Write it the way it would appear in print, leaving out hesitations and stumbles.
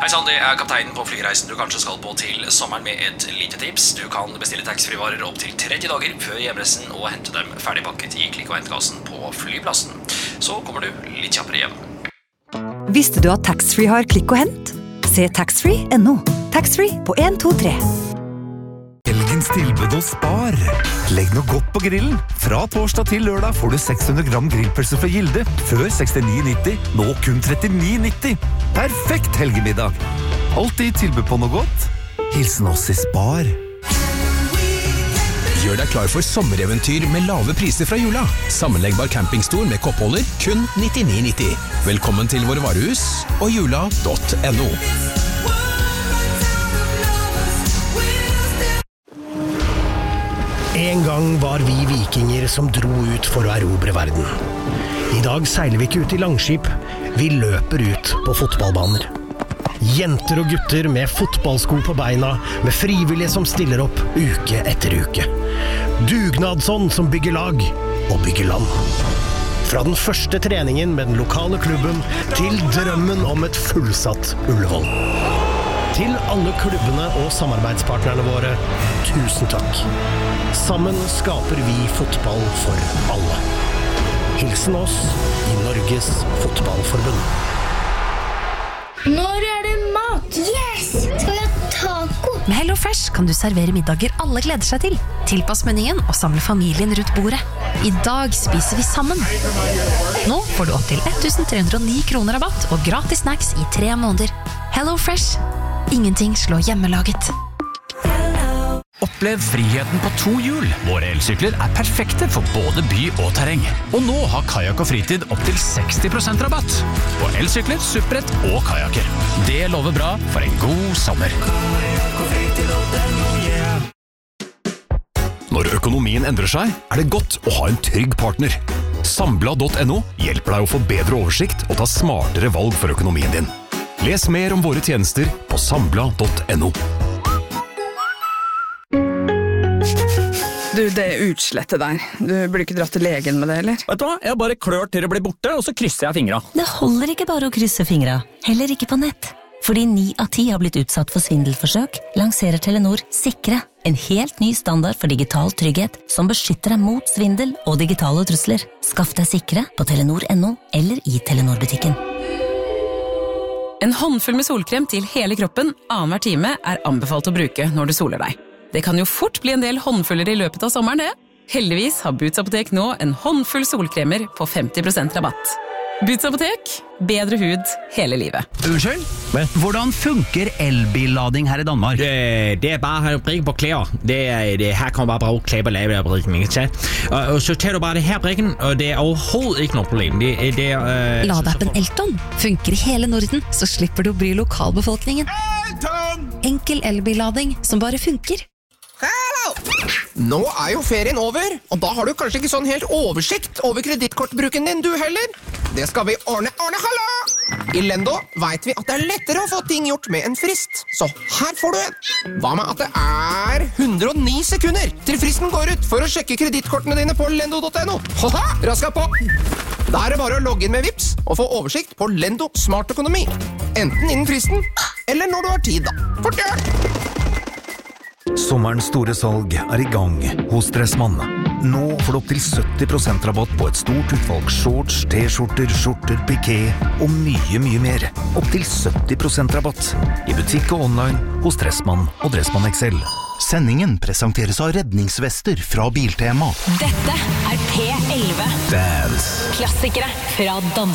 Hei sann, det kapteinen på flyreisen du kanskje skal på til sommeren med et lite tips. Du kan bestille taxfree-varer opp til 30 dager før hjemreisen og hente dem ferdigpakket i klikk- og hentekassen på flyplassen. Så kommer du litt kjappere hjem. Visste du at taxfree har klikk og hent? Se taxfree.no. Taxfree på 1, 2, 3. Helgens tilbud og spar. Legg noe godt på grillen. Fra torsdag til lørdag får du 600 gram grillpølse fra Gilde. Før 69,90, nå kun 39,90. Perfekt helgemiddag. Alltid tilbud på noe godt. Hilsen oss i Spar. Gjør deg klar for sommereventyr med lave priser fra Jula. Sammenleggbar campingstol med koppholder, kun 99,90. Velkommen til våre varehus og jula.no. En gang var vi vikinger som dro ut for å erobre verden. I dag seiler vi ikke ut i langskip, vi løper ut på fotballbaner. Jenter og gutter med fotballsko på beina, med frivillige som stiller opp uke etter uke. Dugnadsånd som bygger lag og bygger land. Fra den første treningen med den lokale klubben til drømmen om et fullsatt Ullevål. Til alle klubbene og samarbeidspartnerne våre, tusen takk. Sammen skaper vi fotball for alle. Hilsen oss i Norges Fotballforbund. Når er det mat? Yes! Skal vi ha taco? Med HelloFresh kan du servere middager alle gleder seg til. Tilpass menyen og samle familien rundt bordet. I dag spiser vi sammen. Nå får du opp til 1.309 kroner rabatt og gratis snacks i 3 måneder. HelloFresh. Ingenting slår hjemmelaget. Opplev friheten på 2 hjul. Våre elsykler er perfekte for både by og terreng. Og nå har Kajak og Fritid opp til 60% rabatt på elsykler, supprett og kajaker. Det lover bra for en god sommer. Når økonomien endrer seg, er det godt å ha en trygg partner. Sambla.no hjelper deg å få bedre oversikt og ta smartere valg for økonomien din. Les mer om våre tjenester på sambla.no. Du, det utslettet der. Du burde ikke dratt til legen med det, eller? Vet du hva? Jeg bare klør til det blir borte, og så krysser jeg fingra. Det holder ikke bare å krysse fingra, heller ikke på nett. Fordi 9 av 10 har blitt utsatt for svindelforsøk, lanserer Telenor Sikre, en helt ny standard for digital trygghet som beskytter deg mot svindel og digitale trusler. Skaff deg Sikre på telenor.no eller i Telenor-butikken. En håndfull med solkrem til hele kroppen annenhver time er anbefalt å bruke når du soler deg. Det kan jo fort bli en del håndfuller i løpet av sommeren, det. Heldigvis har Boots Apotek nå en håndfull solkremer på 50% rabatt. Boots Apotek, bedre hud hele livet. Unnskyld? Hvordan funker elbillading her i Danmark? Det er bare at brikke på klær. Her kan man bare bruge klær på lavebrikken, ikke? Og så tar du bare det her brikken, og det er overhovedet ikke noe problem. Ladappen Elton funker i hele Norden, så slipper du å bry lokalbefolkningen. Elton! Enkel elbillading som bare funker. Nå er jo ferien over, og da har du kanskje ikke sånn helt oversikt over kredittkortbruken din, du heller. Det skal vi ordne. Hallo! I Lendo vet vi at det er lettere å få ting gjort med en frist. Så her får du en. Hva med at det er 109 sekunder til fristen går ut for å sjekke kredittkortene dine på lendo.no? Haha, raska på! Da er det bare å logge inn med Vipps og få oversikt på Lendo Smart Økonomi. Enten innen fristen, eller når du har tid, da. Fort gjør! Sommerens store salg er i gang hos Dressmann. Nå får du opp til 70% rabatt på et stort utvalg shorts, t-skjorter, skjorter, piké og mye, mye mer. Opp til 70% rabatt i butikk og online hos Dressmann og Dressmann XL. Sendingen presenteres av redningsvester fra Biltema. Dette er P11. Dance. Klassikere fra dans.